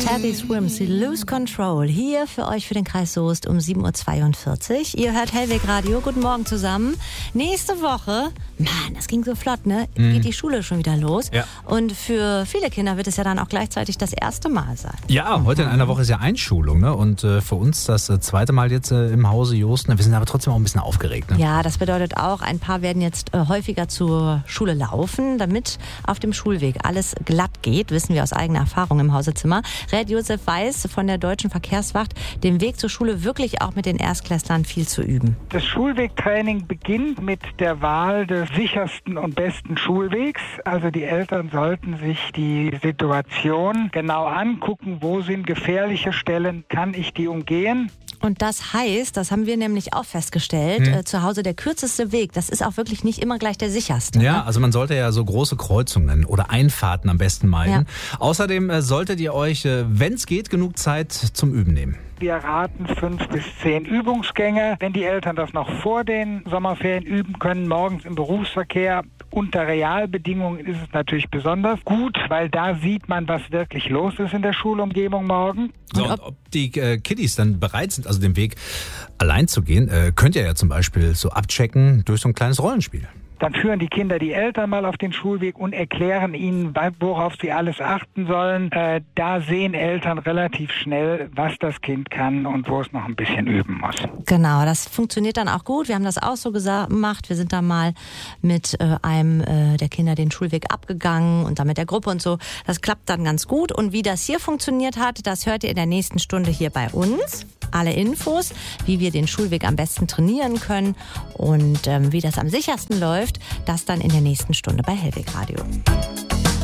Cathy Swims, Lose Control, hier für euch für den Kreis Soest um 7.42 Uhr. Ihr hört Hellweg Radio. Guten Morgen zusammen. Nächste Woche, Mann, das ging so flott, ne? Geht die Schule schon wieder los. Ja. Und für viele Kinder wird es ja dann auch gleichzeitig das erste Mal sein. Ja, heute in einer Woche ist ja Einschulung, ne? Und für uns das zweite Mal jetzt im Hause Josten. Wir sind aber trotzdem auch ein bisschen aufgeregt, ne? Ja, das bedeutet auch, ein paar werden jetzt häufiger zur Schule laufen, damit auf dem Schulweg alles glatt geht, wissen wir aus eigener Erfahrung im Hausezimmer. Red Josef weiß von der Deutschen Verkehrswacht, den Weg zur Schule wirklich auch mit den Erstklässlern viel zu üben. Das Schulwegtraining beginnt mit der Wahl des sichersten und besten Schulwegs. Also die Eltern sollten sich die Situation genau angucken, wo sind gefährliche Stellen, kann ich die umgehen? Und das heißt, das haben wir nämlich auch festgestellt, zu Hause der kürzeste Weg, das ist auch wirklich nicht immer gleich der sicherste. Ja, ne? also man sollte ja so große Kreuzungen oder Einfahrten am besten meiden. Ja. Außerdem solltet ihr euch, wenn es geht, genug Zeit zum Üben nehmen. Wir raten 5 bis 10 Übungsgänge. Wenn die Eltern das noch vor den Sommerferien üben können, morgens im Berufsverkehr, unter Realbedingungen ist es natürlich besonders gut, weil da sieht man, was wirklich los ist in der Schulumgebung morgen. So, und ob die Kiddies dann bereit sind, also den Weg allein zu gehen, könnt ihr ja zum Beispiel so abchecken durch so ein kleines Rollenspiel. Dann führen die Kinder die Eltern mal auf den Schulweg und erklären ihnen, worauf sie alles achten sollen. Da sehen Eltern relativ schnell, was das Kind kann und wo es noch ein bisschen üben muss. Genau, das funktioniert dann auch gut. Wir haben das auch so gemacht. Wir sind da mal mit einem der Kinder den Schulweg abgegangen und dann mit der Gruppe und so. Das klappt dann ganz gut. Und wie das hier funktioniert hat, das hört ihr in der nächsten Stunde hier bei uns. Alle Infos, wie wir den Schulweg am besten trainieren können und wie das am sichersten läuft, das dann in der nächsten Stunde bei Hellweg Radio.